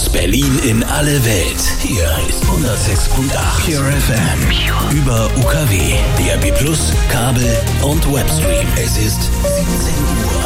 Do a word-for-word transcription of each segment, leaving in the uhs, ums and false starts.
Aus Berlin in alle Welt. Hier ist hundertsechs Komma acht Pure F M. Über U K W, D A B plus, Kabel und Webstream. Es ist siebzehn Uhr.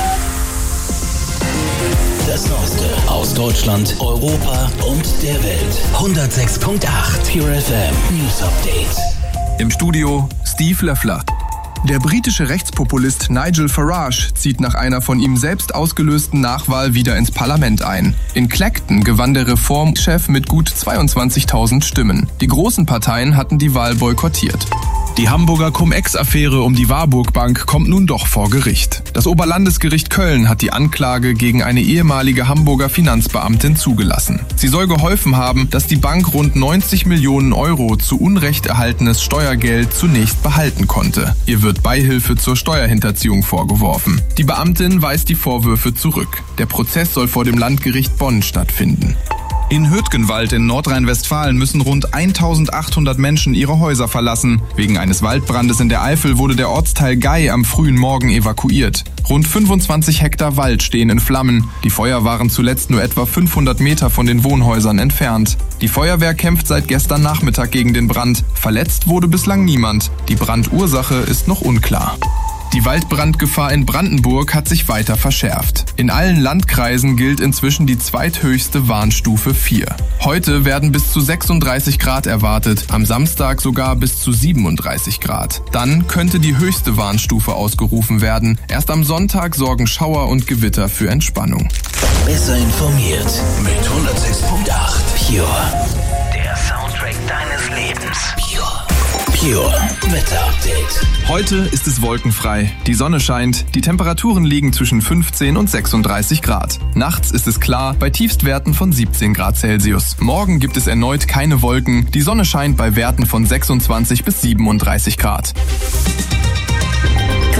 Das Neueste aus Deutschland, Europa und der Welt. hundertsechs Komma acht Pure F M News Update. Im Studio Steve Löffler. Der britische Rechtspopulist Nigel Farage zieht nach einer von ihm selbst ausgelösten Nachwahl wieder ins Parlament ein. In Clacton gewann der Reformchef mit gut zweiundzwanzigtausend Stimmen. Die großen Parteien hatten die Wahl boykottiert. Die Hamburger Cum-Ex-Affäre um die Warburg Bank kommt nun doch vor Gericht. Das Oberlandesgericht Köln hat die Anklage gegen eine ehemalige Hamburger Finanzbeamtin zugelassen. Sie soll geholfen haben, dass die Bank rund neunzig Millionen Euro zu Unrecht erhaltenes Steuergeld zunächst behalten konnte. Ihr wird Beihilfe zur Steuerhinterziehung vorgeworfen. Die Beamtin weist die Vorwürfe zurück. Der Prozess soll vor dem Landgericht Bonn stattfinden. In Hötgenwald in Nordrhein-Westfalen müssen rund eintausendachthundert Menschen ihre Häuser verlassen. Wegen eines Waldbrandes in der Eifel wurde der Ortsteil Gei am frühen Morgen evakuiert. Rund fünfundzwanzig Hektar Wald stehen in Flammen. Die Feuer waren zuletzt nur etwa fünfhundert Meter von den Wohnhäusern entfernt. Die Feuerwehr kämpft seit gestern Nachmittag gegen den Brand. Verletzt wurde bislang niemand. Die Brandursache ist noch unklar. Die Waldbrandgefahr in Brandenburg hat sich weiter verschärft. In allen Landkreisen gilt inzwischen die zweithöchste Warnstufe vier. Heute werden bis zu sechsunddreißig Grad erwartet, am Samstag sogar bis zu siebenunddreißig Grad. Dann könnte die höchste Warnstufe ausgerufen werden. Erst am Sonntag sorgen Schauer und Gewitter für Entspannung. Besser informiert mit hundertsechs Komma acht Pure. Der Soundtrack deines Lebens. Pure. Pure Wetter-Update. Heute ist es wolkenfrei, die Sonne scheint, die Temperaturen liegen zwischen fünfzehn und sechsunddreißig Grad. Nachts ist es klar, bei Tiefstwerten von siebzehn Grad Celsius. Morgen gibt es erneut keine Wolken, die Sonne scheint bei Werten von sechsundzwanzig bis siebenunddreißig Grad.